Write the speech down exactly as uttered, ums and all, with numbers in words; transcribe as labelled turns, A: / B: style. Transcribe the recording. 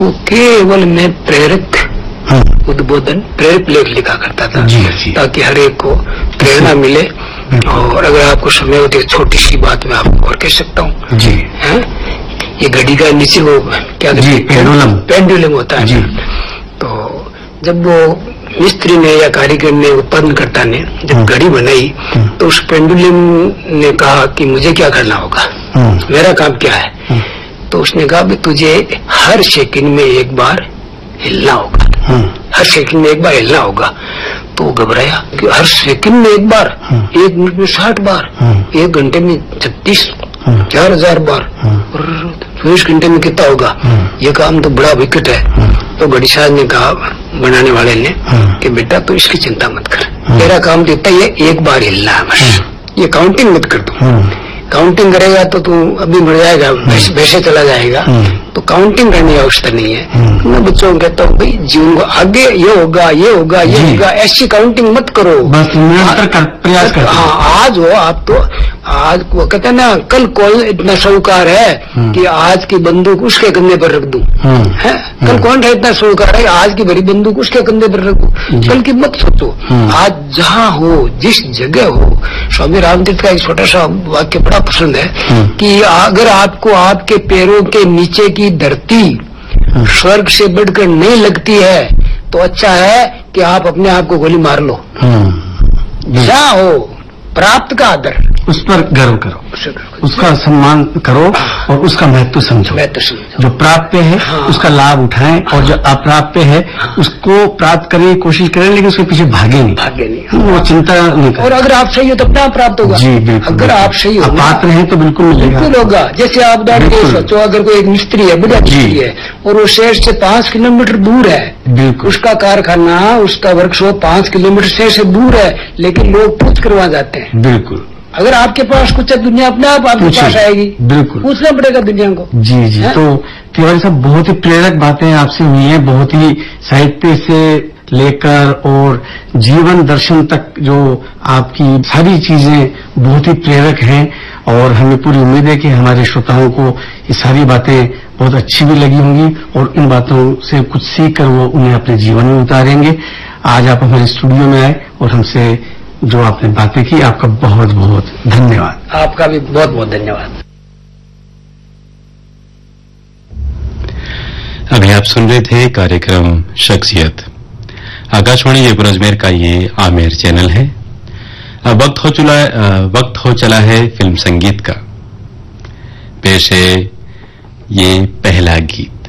A: वो केवल मैं प्रेरक उद्बोधन प्रेरक लेख लिखा करता था
B: जी, जी।
A: ताकि हर एक को प्रेरणा मिले। और अगर आपको समय हो तो छोटी सी बात मैं आपको और कह सकता हूँ
B: जी।
A: है? ये घड़ी का नीचे वो क्या
B: जी, पेंडुलम
A: पेंडुलम होता है
B: जी।
A: तो जब वो मिस्त्री ने या कारीगर ने उत्पादन करता ने जब घड़ी बनाई तो उस पेंडुलम ने कहा कि मुझे क्या करना होगा, मेरा काम क्या है। तो उसने कहा भी तुझे हर सेकंड में एक बार हिलना होगा, हर सेकंड में एक बार हिलना होगा। तो वो घबराया कि हर सेकंड में एक बार, एक मिनट में साठ बार, एक घंटे में छत्तीस चार हजार बार, और चौबीस घंटे में कितना होगा, ये काम तो बड़ा विकट है। तो घड़ी साहब ने कहा बनाने वाले ने कि बेटा तू इसकी चिंता मत कर, तेरा काम तो इतना ये एक बार हिलना है बस, ये काउंटिंग मत कर तू। काउंटिंग करेगा तो तू अभी मर जाएगा, वैसे चला जाएगा। तो काउंटिंग करने की आवश्यकता नहीं है। मैं बच्चों को कहता हूँ भाई जीवन को आगे ये होगा ये होगा ये होगा, ऐसी काउंटिंग मत करो,
B: बस निरंतर प्रयास करो।
A: हाँ आज हो आप तो आज वो कहते हैं ना कल कौन इतना साहूकार है कि आज की बंदूक उसके कंधे पर रख दूं, है कल कौन है इतना साहूकार है आज की बड़ी बंदूक उसके कंधे पर रख दूं। कल की मत सोचो, आज जहाँ हो जिस जगह हो। स्वामी रामतीर्थ का एक छोटा सा वाक्य बड़ा पसंद है कि अगर आपको आपके पैरों के नीचे की धरती स्वर्ग से बढ़कर नहीं लगती है तो अच्छा है कि आप अपने आप को गोली मार लो। जहाँ हो प्राप्त का आदर,
B: उस पर गर्व करो, उसका सम्मान करो और उसका महत्व समझो।
A: महत्व समझो।
B: जो प्राप्य है हाँ। उसका लाभ उठाएं और जो अप्राप्य है हाँ। उसको प्राप्त करने की कोशिश करें, लेकिन उसके पीछे भागे नहीं, भागे नहीं वो चिंता नहीं करें।
A: और अगर आप सही हो तो अपना प्राप्त होगा।
B: जी बिल्कुल।
A: अगर आप सही हो
B: पात्र हैं तो बिल्कुल मिलेगा,
A: बिल्कुल होगा। जैसे आप दौड़ के सोचो अगर कोई एक मिस्त्री है, बड़ा मिस्त्री है और वो शहर से पांच किलोमीटर दूर है, बिल्कुल उसका कारखाना उसका वर्कशॉप पांच किलोमीटर शहर से दूर है, लेकिन लोग पूछ कर वहां जाते हैं। बिल्कुल अगर आपके पास कुछ है दुनिया अपने आप आपके पास आएगी, बिल्कुल पूछना पड़ेगा दुनिया को। जी जी है? तो तिवारी साहब बहुत ही प्रेरक बातें आपसे हुई हैं, बहुत ही साहित्य से लेकर और जीवन दर्शन तक जो आपकी सारी चीजें बहुत ही प्रेरक हैं। और हमें पूरी उम्मीद है कि हमारे श्रोताओं को ये सारी बातें बहुत अच्छी भी लगी होंगी और इन बातों से कुछ सीख कर वो उन्हें अपने जीवन में उतारेंगे। आज आप हमारे स्टूडियो में आए और हमसे जो आपने बातें की, आपका बहुत बहुत धन्यवाद। आपका भी बहुत बहुत धन्यवाद।
C: अभी आप सुन रहे थे कार्यक्रम शख्सियत, आकाशवाणी जयपुर अजमेर का ये आमेर चैनल है। अब वक्त हो चला वक्त हो चला है फिल्म संगीत का। पेश है ये पहला गीत।